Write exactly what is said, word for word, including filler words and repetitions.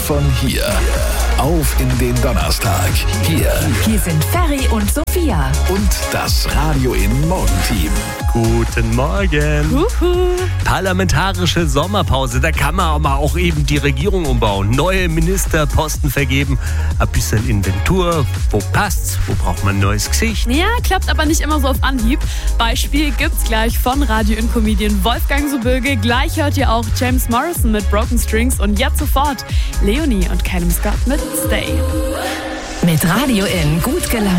von hier. Auf in den Donnerstag. Hier. Hier sind Ferry und Sophia. Und das Radio in Morgenteam. Guten Morgen. Huhu. Parlamentarische Sommerpause, da kann man aber auch eben die Regierung umbauen. Neue Ministerposten vergeben, ein bisschen Inventur. Wo passt's? Wo braucht man ein neues Gesicht? Ja, klappt aber nicht immer so auf Anhieb. Beispiel gibt's gleich von Radio-In-Comedian Wolfgang Soböge. Gleich hört ihr auch James Morrison mit Broken Strings und jetzt sofort Leonie und Callum Scott mit Stay. Mit Radio in gut gelaunt.